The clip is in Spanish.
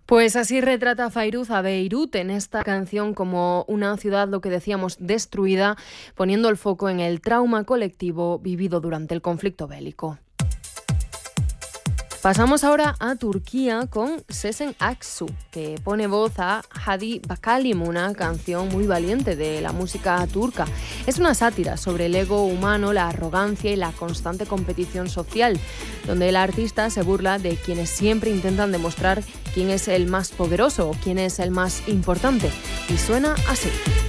Pues así retrata Fairuz a Beirut en esta canción como una ciudad, lo que decíamos, destruida, poniendo el foco en el trauma colectivo vivido durante el conflicto bélico. Pasamos ahora a Turquía con Sezen Aksu, que pone voz a Hadi Bakalım, una canción muy valiente de la música turca. Es una sátira sobre el ego humano, la arrogancia y la constante competición social, donde el artista se burla de quienes siempre intentan demostrar quién es el más poderoso o quién es el más importante. Y suena así.